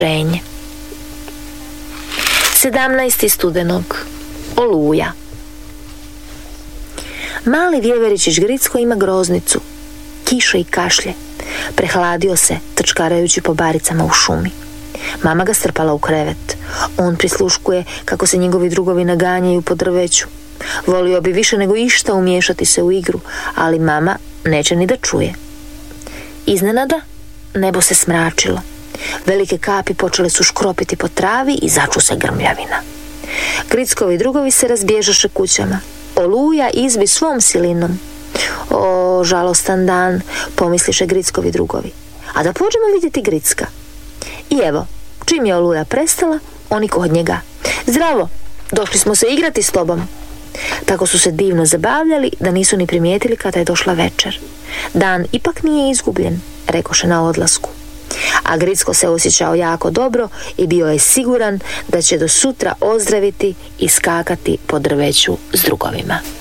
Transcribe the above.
razočarenje. 17. studenog. Oluja. Mali vjeveričić Gricko ima groznicu, kiše i kašlje. Prehladio se, trčkarajući po baricama u šumi. Mama ga strpala u krevet. On prisluškuje kako se njegovi drugovi naganjaju po drveću. Volio bi više nego išta umiješati se u igru, ali mama neće ni da čuje. Iznenada nebo se smračilo. Velike kapi počele su škropiti po travi i začu se grmljavina. Grickovi drugovi se razbježaše kućama. Oluja izbi svom silinom. O, žalostan dan, pomisliše Grickovi drugovi. A da pođemo vidjeti Gricka. I evo, čim je oluja prestala, oni kod njega. Zdravo, došli smo se igrati s tobom. Tako su se divno zabavljali da nisu ni primijetili kada je došla večer. Dan ipak nije izgubljen, rekoše na odlasku. A Gricko se osjećao jako dobro i bio je siguran da će do sutra ozdraviti i skakati po drveću s drugovima.